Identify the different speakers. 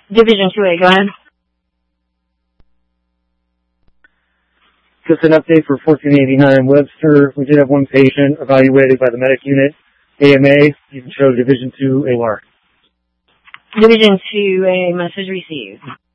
Speaker 1: Division 2A, go ahead.
Speaker 2: Just an update for 1489 Webster. We did have one patient evaluated by the medic unit, AMA. You can show Division 2 AR.
Speaker 1: Division 2A, message received.